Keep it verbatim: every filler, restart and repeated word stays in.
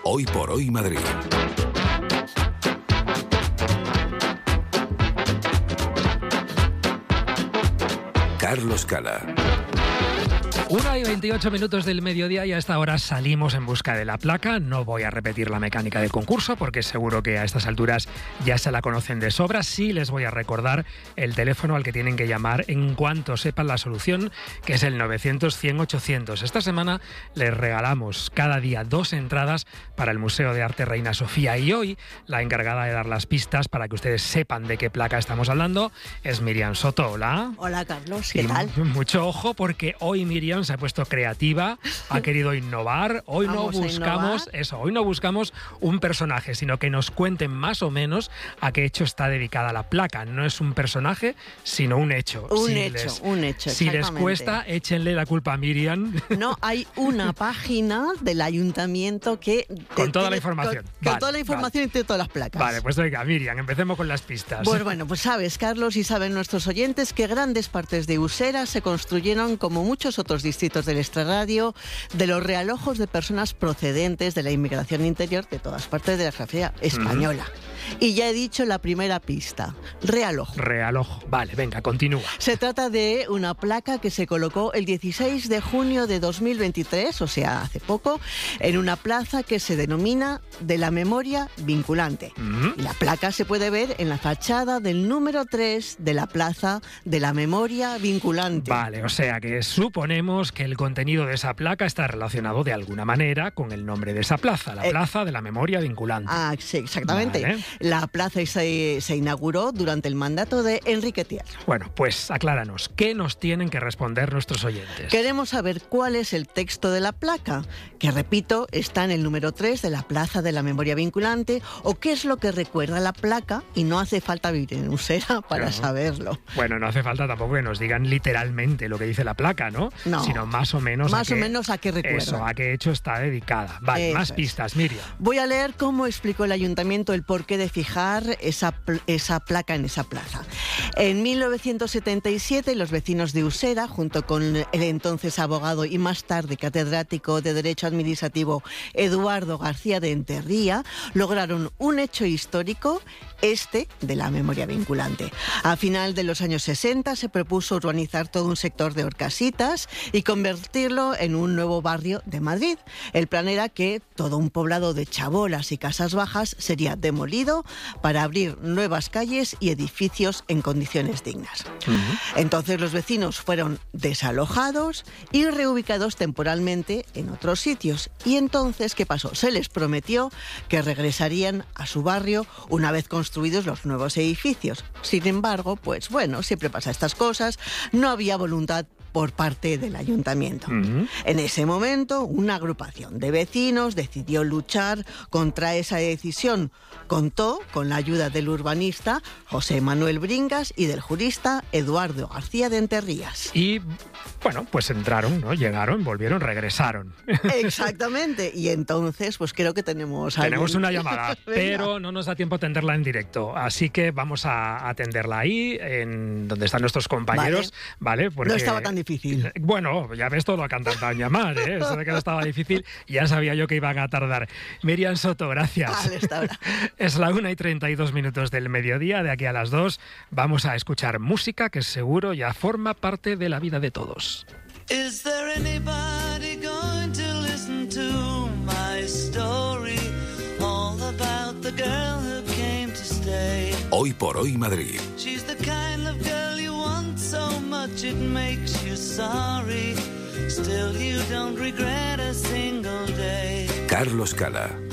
Hoy por Hoy Madrid. Carlos Cala. Una y veintiocho minutos del mediodía y a esta hora salimos en busca de la placa. No voy a repetir la mecánica del concurso porque seguro que a estas alturas ya se la conocen de sobra. Sí les voy a recordar el teléfono al que tienen que llamar en cuanto sepan la solución, que es el novecientos cien ochocientos. Esta semana les regalamos cada día dos entradas para el Museo de Arte Reina Sofía y hoy la encargada de dar las pistas para que ustedes sepan de qué placa estamos hablando es Miriam Soto. Hola. Hola Carlos, ¿qué y tal? Mucho ojo porque hoy Miriam se ha puesto creativa, ha querido innovar. Hoy Vamos no buscamos eso, hoy no buscamos un personaje, sino que nos cuenten más o menos a qué hecho está dedicada la placa. No es un personaje, sino un hecho. Un si hecho, les, un hecho. Si les cuesta, échenle la culpa a Miriam. No, hay una página del ayuntamiento que... Con toda la información. Con, Vale, con toda la información vale. y de todas las placas. Vale, pues venga, Miriam, empecemos con las pistas. Pues bueno, pues sabes, Carlos, y saben nuestros oyentes que grandes partes de Usera se construyeron, como muchos otros distritos del extrarradio, de los realojos de personas procedentes de la inmigración interior de todas partes de la geografía española. Mm. Y ya he dicho la primera pista, realojo. Realojo, vale, venga, continúa. Se trata de una placa que se colocó el dieciséis de junio de dos mil veintitrés, o sea, hace poco, en una plaza que se denomina de la memoria vinculante. Mm. La placa se puede ver en la fachada del número tres de la plaza de la memoria vinculante. Vale, o sea que suponemos que el contenido de esa placa está relacionado de alguna manera con el nombre de esa plaza, la eh, plaza de la memoria vinculante. Ah, sí, exactamente. Vale. La plaza se, se inauguró durante el mandato de Enrique Tierra. Bueno, pues acláranos, ¿qué nos tienen que responder nuestros oyentes? Queremos saber cuál es el texto de la placa, que repito, está en el número tres de la plaza de la memoria vinculante, o qué es lo que recuerda la placa, y no hace falta vivir en Usera para no. saberlo. Bueno, no hace falta tampoco que nos digan literalmente lo que dice la placa, ¿no? No. Sino más o menos Más a o qué, menos a qué recuerda. Eso, a qué hecho está dedicada. Vale, eso más es. pistas, Miriam. Voy a leer cómo explicó el ayuntamiento el porqué de fijar esa, esa placa en esa plaza. En mil novecientos setenta y siete, los vecinos de Usera, junto con el entonces abogado y más tarde catedrático de Derecho Administrativo Eduardo García de Enterría, lograron un hecho histórico, este de la memoria vinculante. A final de los años sesenta se propuso urbanizar todo un sector de Orcasitas y convertirlo en un nuevo barrio de Madrid. El plan era que todo un poblado de chabolas y casas bajas sería demolido para abrir nuevas calles y edificios en condiciones dignas. Uh-huh. Entonces los vecinos fueron desalojados y reubicados temporalmente en otros sitios. Y entonces, ¿qué pasó? Se les prometió que regresarían a su barrio una vez construidos los nuevos edificios. Sin embargo, pues bueno, siempre pasa estas cosas, no había voluntad por parte del ayuntamiento. Uh-huh. En ese momento, una agrupación de vecinos decidió luchar contra esa decisión. Contó con la ayuda del urbanista José Manuel Bringas y del jurista Eduardo García de Enterrías. Y, bueno, pues entraron, ¿no? Llegaron, volvieron, regresaron. Exactamente. Y entonces, pues creo que tenemos... Tenemos alguien. Una llamada, pero no nos da tiempo a atenderla en directo. Así que vamos a atenderla ahí, en donde están nuestros compañeros, ¿vale? ¿vale? Porque... No estaba tan difícil. Bueno, ya ves todo lo que han tardado en llamar, ¿eh? Eso de que no estaba difícil, ya sabía yo que iban a tardar. Miriam Soto, gracias. Vale, hasta ahora. Es la una y treinta y dos minutos del mediodía, de aquí a las dos vamos a escuchar música que seguro ya forma parte de la vida de todos. Is there anybody going to listen to my story? All about the girl who came to stay. Hoy por Hoy Madrid. She's the kind of girl you want so much it makes you sorry. Still you don't regret a single day. Carlos Cala.